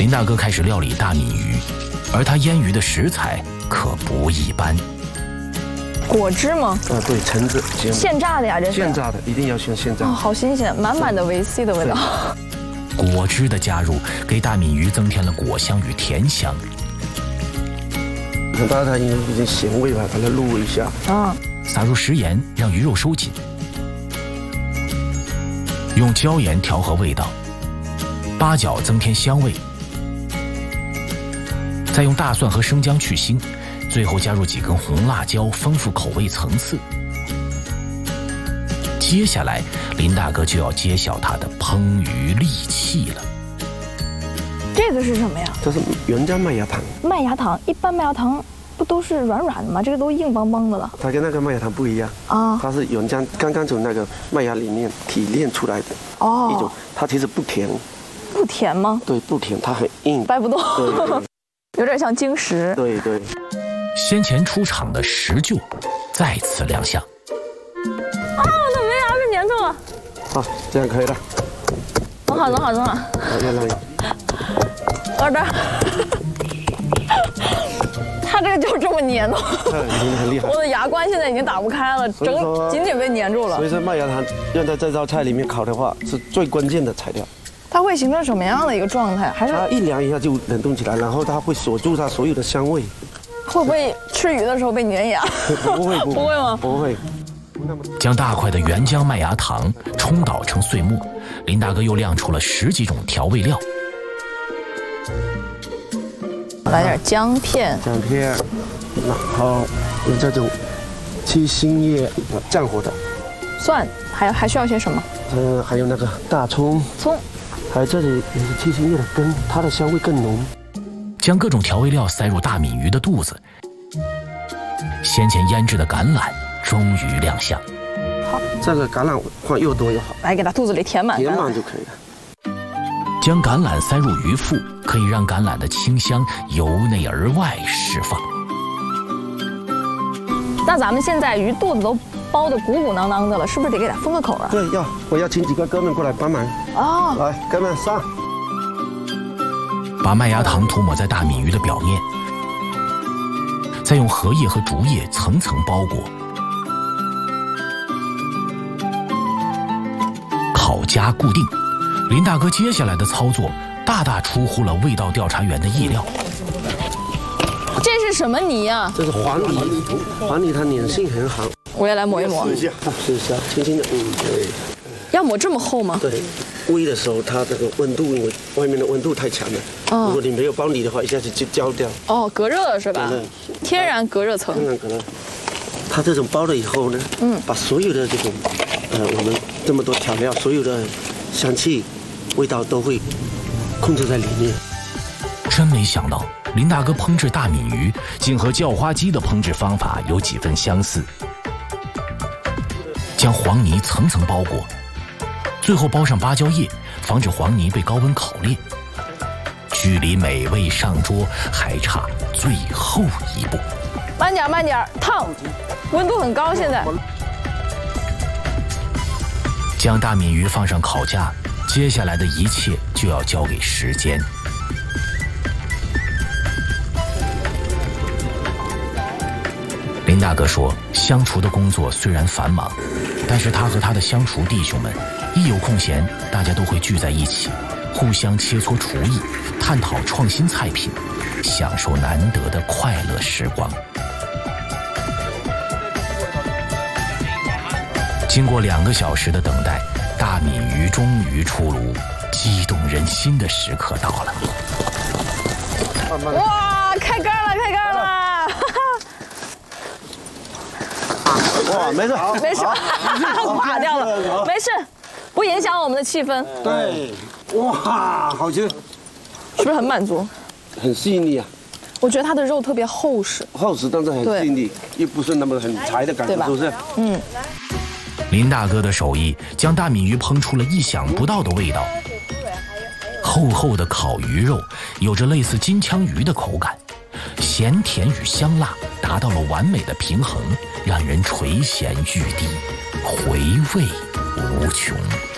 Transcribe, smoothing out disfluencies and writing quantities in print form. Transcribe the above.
林大哥开始料理大鲶鱼，而他腌鱼的食材可不一般。 果汁吗？ 对，橙子现榨的呀，这是现榨的，一定要选现榨。 哦，好新鲜，满满的维 C 的味道。 果汁的加入给大鲶鱼增添了果香与甜香。 很大它因为有点咸味吧，把它入一下。 撒入食盐，让鱼肉收紧。用椒盐调和味道，八角增添香味。再用大蒜和生姜去腥。最后加入几根红辣椒，丰富口味层次。接下来，林大哥就要揭晓他的烹鱼利器了。 这个是什么呀？ 这是原浆麦芽糖。麦芽糖， 一般麦芽糖不都是软软的吗？这个都硬邦邦的了。 它跟那个麦芽糖不一样啊，它是原浆刚刚从那个麦芽里面提炼出来的一种，它其实不甜。 不甜吗？ 对，不甜，它很硬， 掰不动。 对， 有点像晶石。 对。 先前出场的石臼再次亮相。 我的门牙被粘住了。 好，这样可以了。 弄好。 来。 我这儿，它这个就这么粘的。 很厉害。 我的牙关现在已经打不开了，紧紧被粘住了。 所以说麦芽糖用在这道菜里面烤的话，是最关键的材料。 它会形成什么样的一个状态？还是它一凉一下就冷冻起来，然后它会锁住它所有的香味。 会不会吃鱼的时候被粘牙？ 不会吗？ 不会。 将大块的原浆麦芽糖冲捣成碎末，林大哥又亮出了10几种调味料。 来点姜片， 然后有这种七星叶降火的， 蒜，还需要些什么？ 还有那个大葱，还有这里也是七星叶的根，它的香味更浓。 将各种调味料塞入大鲶鱼的肚子，先前腌制的橄榄终于亮相。 好， 这个橄榄放越多越好， 来给它肚子里填满就可以了。 将橄榄塞入鱼腹，可以让橄榄的清香由内而外释放。 那咱们现在鱼肚子都包得鼓鼓囊囊的了，是不是得给它封个口啊？ 对，我要请几个哥们过来帮忙。来，哥们上。 把麦芽糖涂抹在大鲶鱼的表面，再用荷叶和竹叶层层包裹，烤夹固定。林大哥接下来的操作大大出乎了味道调查员的意料。 这是什么泥啊？ 这是黄泥，黄泥它粘性很好。 我也来抹一抹。 试一下，轻轻的，对。 要抹这么厚吗？ 对。煨的时候，它这个温度，因为外面的温度太强了，如果你没有包泥的话，一下子就焦掉。 隔热了是吧？天然隔热层。 天然隔热。它这种包了以后呢，把所有的这种，我们这么多调料，所有的香气、味道都会控制在里面。 真没想到，林大哥烹制大鲶鱼竟和叫花鸡的烹制方法有几分相似。将黄泥层层包裹。最后包上芭蕉叶，防止黄泥被高温烤裂。距离美味上桌还差最后一步。 慢点，烫，温度很高。现在将大鲶鱼放上烤架，接下来的一切就要交给时间。林大哥说，相厨的工作虽然繁忙，但是他和他的相厨弟兄们一有空闲，大家都会聚在一起，互相切磋厨艺，探讨创新菜品，享受难得的快乐时光。经过2个小时的等待，大鲶鱼终于出炉，激动人心的时刻到了。 哇，开盖了！ 哇，没事， 垮掉了，没事，不影响我们的气氛。 对，哇，好吃， 是不是很满足？ 很细腻啊。 我觉得它的肉特别厚实， 但是很细腻，又不是那么很柴的感觉，是不是？ 林大哥的手艺将大鲶鱼烹出了意想不到的味道。厚厚的烤鱼肉有着类似金枪鱼的口感，咸甜与香辣达到了完美的平衡，让人垂涎欲滴，回味无穷。